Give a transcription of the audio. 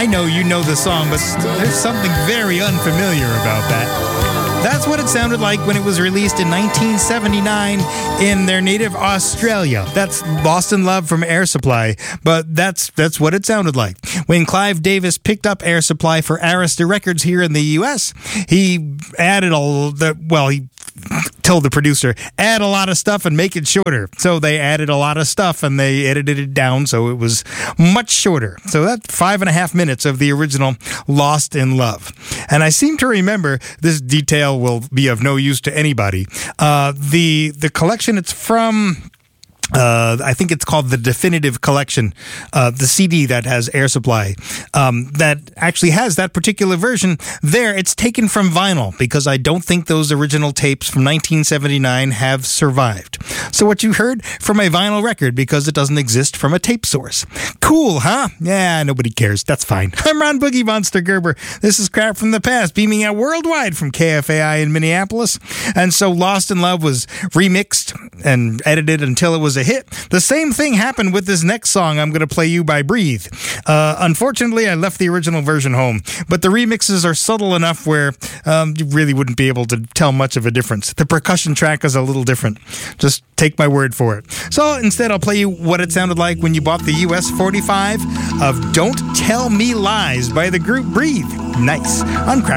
I know you know the song, but there's something very unfamiliar about that. That's what it sounded like when it was released in 1979 in their native Australia. That's Lost in Love from Air Supply, but that's what it sounded like. When Clive Davis picked up Air Supply for Arista Records here in the U.S., he added he told the producer, add a lot of stuff and make it shorter. So they added a lot of stuff and they edited it down so it was much shorter. So that's 5.5 minutes of the original Lost in Love. And I seem to remember, this detail will be of no use to anybody, the collection it's from... I think it's called the Definitive Collection, the CD that has Air Supply, that actually has that particular version there. It's taken from vinyl because I don't think those original tapes from 1979 have survived. So what you heard from a vinyl record because it doesn't exist from a tape source. Cool, huh? Yeah, nobody cares. That's fine. I'm Ron Boogie Monster Gerber. This is Crap from the Past, beaming out worldwide from KFAI in Minneapolis. And so Lost in Love was remixed and edited until it was a hit. The same thing happened with this next song I'm going to play you by Breathe. Unfortunately, I left the original version home, but the remixes are subtle enough where you really wouldn't be able to tell much of a difference. The percussion track is a little different. Just take my word for it. So instead, I'll play you what it sounded like when you bought the US 45 of Don't Tell Me Lies by the group Breathe. Nice. On Crap